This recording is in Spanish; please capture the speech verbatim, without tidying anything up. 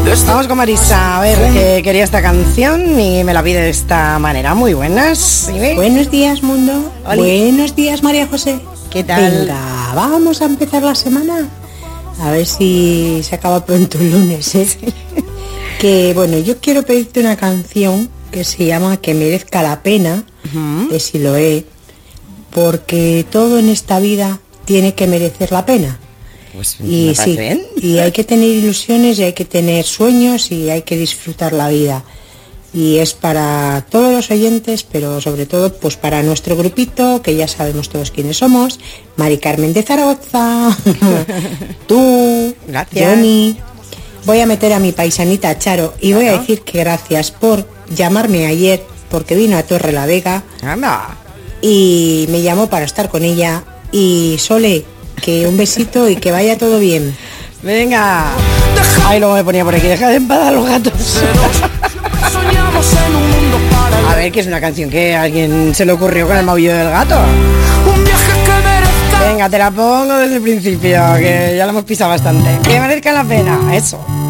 Vamos con Marisa, a ver, que quería esta canción y me la pide de esta manera. Muy buenas. ¿Sí? Buenos días, mundo. Oli. Buenos días, María José. ¿Qué tal? Venga, vamos a empezar la semana. A ver si se acaba pronto el lunes, ¿eh? Que, bueno, yo quiero pedirte una canción que se llama Que merezca la pena, uh-huh. de Siloé, porque todo en esta vida tiene que merecer la pena. Pues y sí, bien. Y hay que tener ilusiones y hay que tener sueños y hay que disfrutar la vida. Y es para todos los oyentes, pero sobre todo pues para nuestro grupito, que ya sabemos todos quiénes somos. Mari Carmen de Zaragoza, tú, gracias. Johnny. Voy a meter a mi paisanita Charo y voy a decir que gracias por llamarme ayer, porque vino a Torre la Vega. Anda. Y me llamó para estar con ella. Y Sole, que un besito y que vaya todo bien. Venga. Ahí luego me ponía por aquí, deja de enfadar a los gatos. A ver, que es una canción que a alguien se le ocurrió con el maullido del gato. Venga, te la pongo desde el principio, que ya la hemos pisado bastante. Que merezca la pena, eso.